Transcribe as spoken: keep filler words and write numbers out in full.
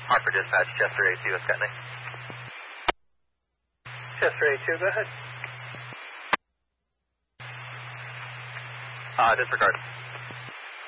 Harper Dispatch, Chester A two, what's got next? Chester A two, go ahead. Uh, disregard.